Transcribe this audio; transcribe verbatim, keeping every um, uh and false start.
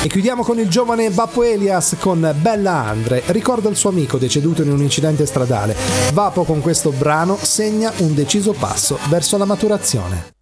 E chiudiamo con il giovane Vapo Elias con Bella Andre. Ricorda il suo amico deceduto in un incidente stradale. Vapo con questo brano segna un deciso passo verso la maturazione.